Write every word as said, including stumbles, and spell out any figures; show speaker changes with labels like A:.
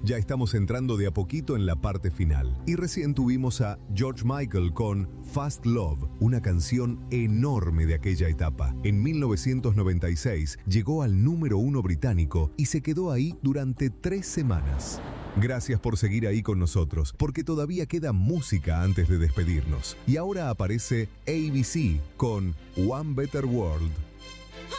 A: Ya estamos entrando de a poquito en la parte final. Y recién tuvimos a George Michael con Fast Love, una canción enorme de aquella etapa. En mil novecientos noventa y seis llegó al número uno británico y se quedó ahí durante tres semanas. Gracias por seguir ahí con nosotros, porque todavía queda música antes de despedirnos. Y ahora aparece A B C con One Better World.